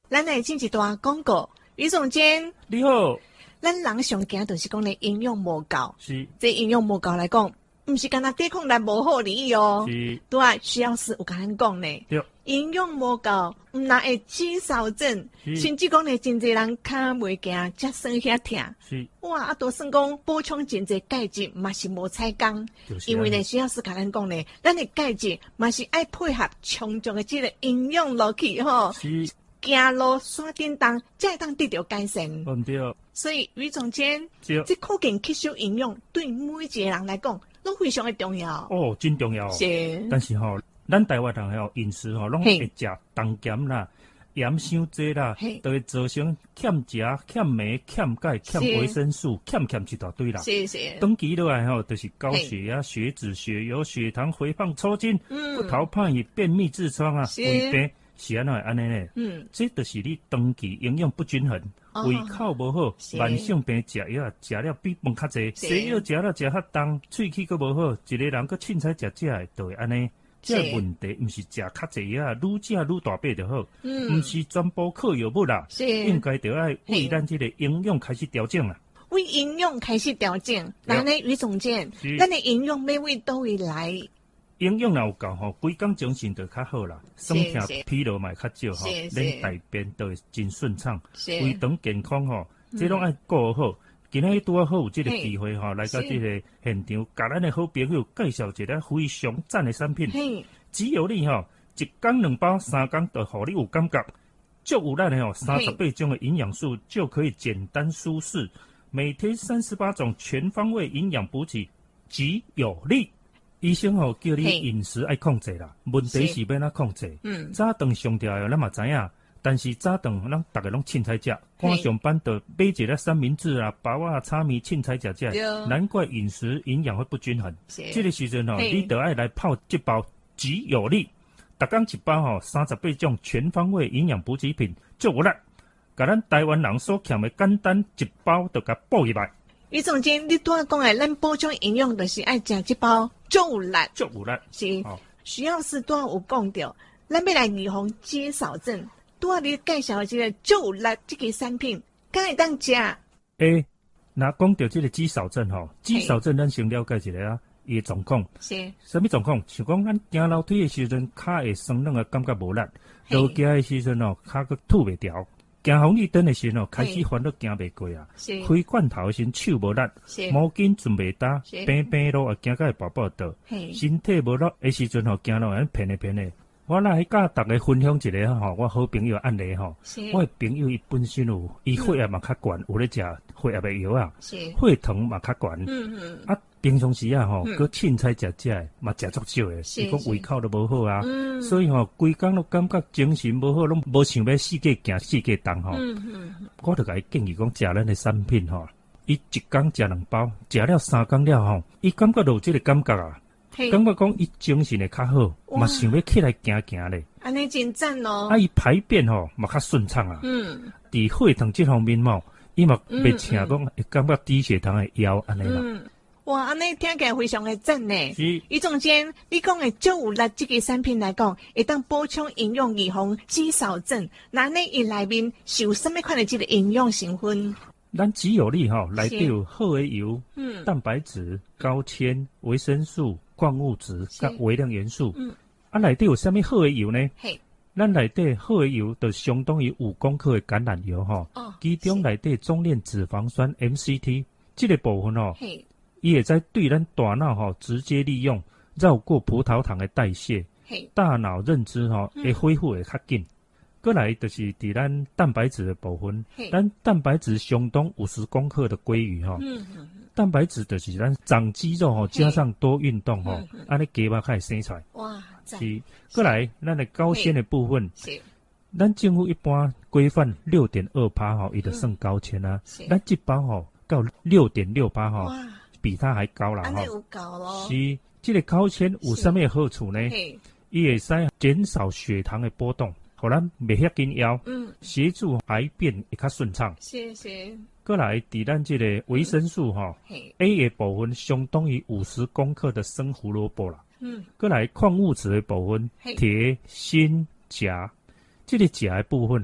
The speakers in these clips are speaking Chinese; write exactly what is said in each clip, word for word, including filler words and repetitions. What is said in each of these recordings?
咱来进一段广告，于总监你好， 咱人上惊就是讲咧营养无够， 是， 这营养无够来讲，毋是干那抵抗力无好而已哦， 是， 对啊，徐老师有甲咱讲咧， 对， 营养无够，毋但会肌少症，甚至讲咧真侪人骹袂行，脚酸遐疼， 是， 哇，啊，都算讲补充真侪钙质，嘛是无采工， 就是因为咧徐老师甲咱讲咧，咱的钙质嘛是爱配合充足的这个营养落去吼。 是。 行路山顶当，才会当得到改善。 嗯对。 所以于总监， 这靠近吸收营养，对每一个人来讲，都非常的重要。 哦，真重要。 是。 但是吼、哦，咱台湾人吼饮食吼，拢会食重咸啦、盐伤济啦，都会造成欠钾、欠镁、欠钙、欠维生素、欠欠一大堆啦。 是是。 长期落来吼，就是高血压、血脂、血油、血糖、肥胖、抽筋、嗯、不逃胖与便秘、痔疮啊，胃病。是安怎会安尼呢？嗯，这就是你长期营养不均衡，哦、胃口无好，慢性病食药食了比饭较济，西药食了食较重，喙齿佫无好，一个人佫凊彩食食的，就会安尼。这问题毋是食较济药，愈食愈大病就好，嗯，毋是全部靠药物啦，应该就要为咱这个营养开始调整啦。 为营养开始调整，那呢，于总监，咱的营养要为倒位来？ 营养若有够吼，规工精神就较好啦，酸痛疲劳嘛较少吼，连大便都会真顺畅，胃肠健康吼，这拢爱顾好。今仔日拄啊好有这个机会吼，来到这个现场，甲咱的好朋友介绍一个非常赞的产品。只有你吼一工两包，三工就互你有感觉，足有咱的吼三十八种的营养素就可以简单舒适，每天三十八种全方位营养补给，极有力。医生吼、哦、叫你饮食爱控制啦，问题是要哪控制？嗯，早顿上吊的咱嘛知影，但是早顿咱大家拢凊彩食，赶上班就买一个三明治啊、包啊、炒面凊彩食食，难怪饮食营养会不均衡。这个时阵吼、哦，你得爱来泡一包极有力，逐工一包吼、哦，三十八种全方位营养补给品，足有力，甲咱台湾人所欠的简单一包就甲补入来。 于总监，你拄仔讲诶，咱补充营养就是爱食这包足有力， 足有力是。哦、徐老师拄仔有讲到，咱要来预防肌少症，拄仔你介绍的这个足有力这个产品，敢会当食？ 诶，那讲到这个肌少症吼，肌少症咱先了解一下啊，伊的状况是。 什么状况？像讲咱行楼梯的时阵，骹会酸软的感觉无力；落街的时阵哦，骹佫吐袂调。行红绿灯的时候，开始烦恼行袂过啊，开罐头的时手无力，毛巾准袂搭，平平路啊行到会爆爆倒，身体无力的时阵吼，行路安偏的偏的。我来甲大家分享一个吼，我好朋友案例吼，我的朋友伊本身有，伊血压嘛较悬，有咧食血压的药啊，血糖嘛较悬，嗯嗯，啊平常时啊吼，佮凊彩食食的，嘛食足少的，伊讲胃口都无好啊，所以吼规工都感觉精神无好，拢无想要世界行世界动吼，我就甲伊建议讲食咱的产品吼，伊一工食两包，食了三工了吼，伊感觉到有这个感觉啊。感觉讲伊精神会较好，嘛想要起来行行咧。 安尼真赞哦！ 啊，伊排便吼嘛较顺畅啊。嗯。伫血糖这方面吼，伊嘛袂请讲会感觉低血糖的药安尼啦。嗯。 哇，安尼听起来非常的赞呢。 是。 于总监，你讲的足有力这个产品来讲，会当补充营养预防肌少症，那呢伊内面是有什么款的这个营养成分？ 咱肌有力吼，内底有好的油、嗯、蛋白质、高纤、维生素、矿物质、甲微量元素。嗯，啊，内底有啥物好的油呢？嘿，咱内底好的油就相当于五公克的橄榄油吼。哦，其中内底中链脂肪酸 M C T 这个部分吼，嘿，伊会在对咱大脑吼直接利用，绕过葡萄糖的代谢，嘿，大脑认知吼会恢复会较紧。过来就是伫咱蛋白质的部分，咱蛋白质相当五十公克的鲑鱼吼，嗯嗯、蛋白质就是咱长肌肉吼，加上多运动吼，安尼鸡肉才会生出来。哇，是。过来咱的高纤的部分，是。咱政府一般规范六点二趴吼，伊就算高纤啊。咱这包吼到六点六趴吼，比它还高啦吼。 安尼有高咯。 是，这个高纤有啥物好处呢？伊会使减少血糖的波动。互咱袂遐紧腰，嗯，协助排便会较顺畅。 是是。 过来，伫咱这个维生素哈、嗯、，A 的部分相当于五十公克的生胡萝卜啦。嗯。过来，矿物质的部分，铁、锌、钾，这个钾的部分哈，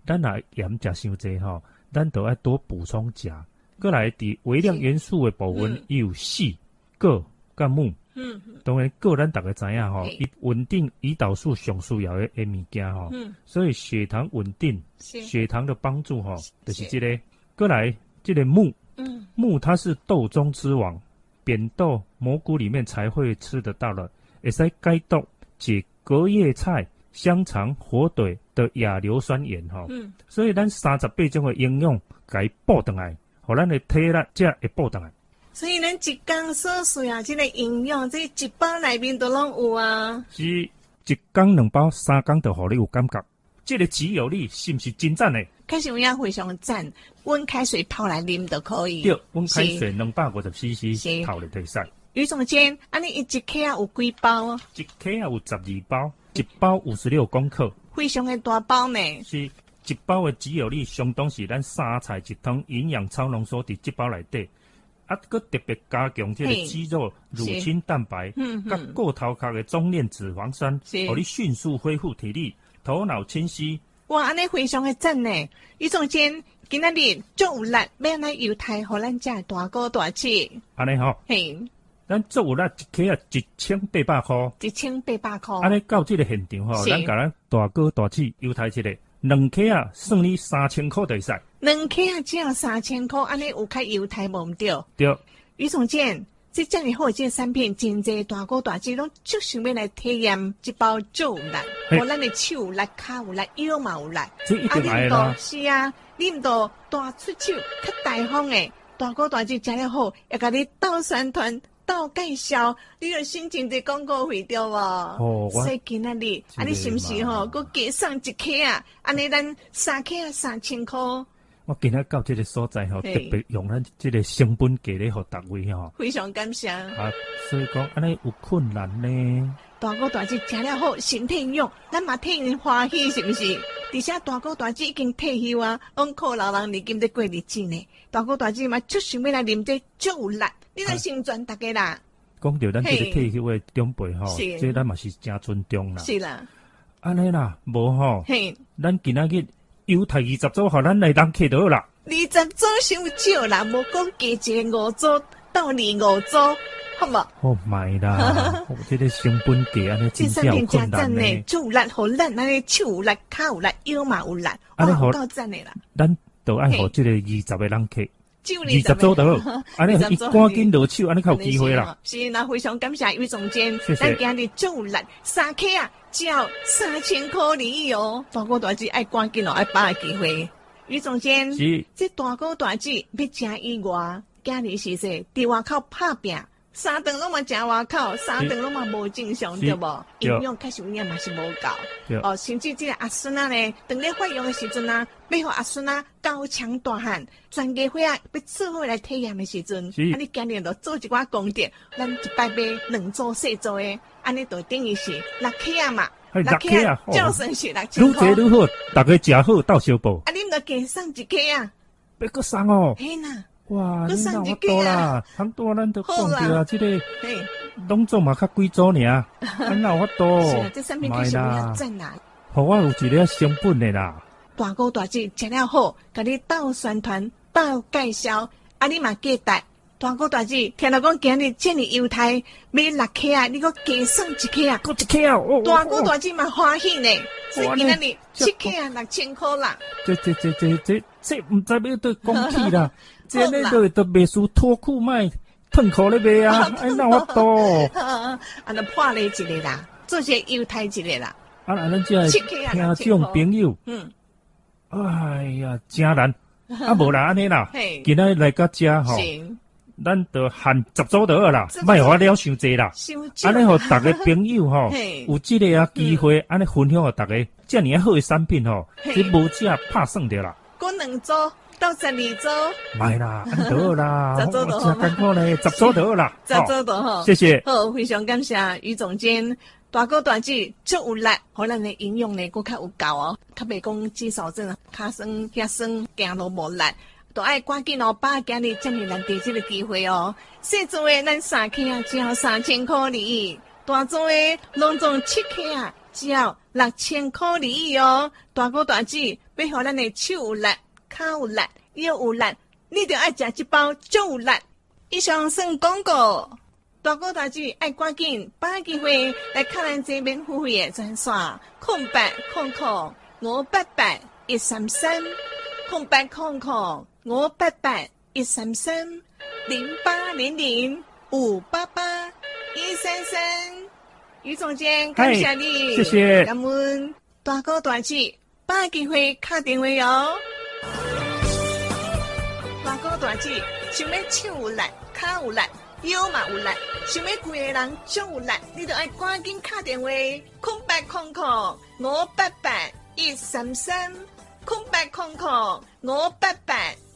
咱若盐食伤济吼，咱都要多补充钾。过来伫微量元素的部分，伊、嗯、有硒、铬、甲钼。嗯，当然铬咱大家知影吼，伊稳定胰岛素上需要的诶物件吼，嗯，所以血糖稳定，血糖的帮助吼，就是这个。过来这个钼，嗯，钼它是豆中之王，扁豆、蘑菇里面才会吃得到的，会使解毒解隔夜菜、香肠、火腿的亚硫酸盐吼。嗯，所以咱三十八种的营养，给补回来，互咱的体力才会补回来。 所以咱一天所需要这个营养，这一包内面都拢有啊。 是一天两包，三天就互你有感觉。这个只有你是不是真赞的？ 开始我也非常赞，温开水泡来啉就可以。 对，温开水两百五十 C C 泡来可以使。 于总监，安尼一一克啊有几包？ 一克啊有十二包，一包五十六公克， 非常的大包呢。 是一包的只有你相当是咱三菜一汤营养超浓缩伫这包内底。啊，佮特别加强这个肌肉乳清蛋白，嗯，甲过头壳的中链脂肪酸，互你迅速恢复体力，头脑清晰。 哇，安尼非常的赞呢！于总监，今仔日足有力，要来犹太互咱遮大哥大姐。 安尼吼，嘿，咱足有力一克啊，一千八百块， 一千八百块。 安尼到这个现场吼，咱甲咱大哥大姐犹太一个两克啊，算你三千块就使。 两克啊，只要三千块，安尼有较犹太无毋对？ 对。 于总监，这遮尔好这产品，真侪大哥大姐拢足想要来体验这包足有力，互咱的手有力、骹有力、腰嘛有力。 这一定来啦。 是啊，你毋着大出手，较大方诶，大哥大姐食了好，也甲你倒宣传。到介绍，你有心情伫广告费对无？哦，所以今仔日，啊，你是毋是吼，佮加送一克啊？安尼咱三克啊，三千块。 我今仔到这个所在吼，特别用咱这个成本价咧，互大位吼。 非常感谢。 啊，所以讲安尼有困难呢。 大哥大姐食了好，身体用，咱嘛替因欢喜，是毋是？而且大哥大姐已经退休啊，往靠老人年金在过日子呢。大哥大姐嘛，足想要来啉这足有力。你来成全大家啦！ 讲到咱这个退休的长辈吼，这咱嘛是真尊重啦。 是啦， 安尼啦，无吼，咱今仔日犹太二十组，互咱来人客到啦。 二十组伤少啦，无讲加一个五组到二五组，好嘛？ 哦，买啦，这个成本价安尼真正有困难呢。 足力互咱安尼手有力、骹有力、腰嘛有力，哇，够赞的啦！ 咱都爱互这个二十个人客。二十组就好，安尼伊赶紧落手，安尼较有机会啦。 是，那非常感谢于总监，咱今日足有力，三克啊，只要三千块而已哦。大哥大姐爱赶紧哦，爱把握机会。于总监，是这大哥大姐要食以外，今日是说伫外口拍拼。三顿拢嘛食外口，三顿拢嘛无正常，对无？营养确实有影嘛是无够。哦，甚至这个阿孙啊呢，当咧发育的时阵啊，要互阿孙啊高强大汉，全家伙啊要做伙来体验的时阵，啊，你今日就做一寡功德，咱一摆买两组细组的，安尼就等于是六克啊嘛， 六克啊， 就算是六千块。 愈济愈好，大家食好到小报。 啊，你著加送一克啊？ 要搁送哦。 嘿呐。 哇，你哪有多啦？很多咱都讲着啊，这个拢做嘛较贵组尔，啊哪有法多？ 是啊，这产品确实有赞啦。 互我有一个成本的啦。 大哥大姐食了好，甲你斗宣传、斗介绍，啊你嘛记得。大哥大姐听到讲今日这么犹太买六克啊，你搁加送一克啊， 搁一克啊！哦、 大哥大姐嘛欢喜呢，所以今仔日七克啊六千块啦。 这这这这这这唔知要对讲起啦。这呢都都袂输脱裤卖痛苦咧卖啊！哎，哪有法度？ 啊，那破例一个啦，做些犹太一个啦。 啊，咱这听众朋友，嗯，哎呀，真难啊！无啦，安尼啦，今仔来到遮吼，咱就限十组就好啦，莫互我了伤济啦。安尼互大家朋友吼，有这个啊机会，安尼分享互大家，这么好的产品吼，这无价拍算着啦。 讲两组。到十二组， 买啦，安就好啦， 十组就好， 真苦呢，十组就好啦， 十组就好， 谢谢。 好，非常感谢于总监，大哥大姐足有力，互咱的营养呢，佫较有够哦，较袂讲肌少症，骹酸、遐酸，行路无力，都爱赶紧哦，把今日这么难得这个机会哦，细组的咱三克啊，只要三千块而已，大组的拢总七克啊， 只要六千块哩哦。大哥大姐，要互咱的手有力、脚有力、腰有力，你就爱食这包足有力。以上算广告。大哥大姐爱赶紧把握机会来看咱这免付费的专线：空八空空五八八一三三，空八空空五八八一三三，零八零零五八八一三三。于总监，感谢你， 谢谢。 感恩大哥大姐，把握机会打电话哟。大哥大姐，想要手有力、脚有力、腰嘛有力，想要贵个人足有力，你就爱赶紧打电话，空八空空五八八一三三，空八空空五八八